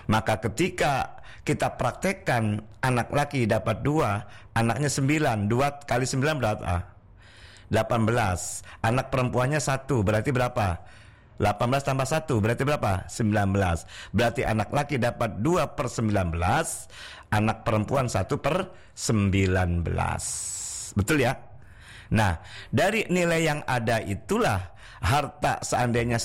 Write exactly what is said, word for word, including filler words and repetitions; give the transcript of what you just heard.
Maka ketika kita praktekkan anak laki dapat dua, anaknya sembilan, dua kali sembilan berapa? delapan belas. Anak perempuannya satu, berarti berapa? delapan belas tambah satu, berarti berapa? sembilan belas. Berarti anak laki dapat dua per sembilan belas, anak perempuan satu per sembilan belas. Betul ya? Nah, dari nilai yang ada itulah harta seandainya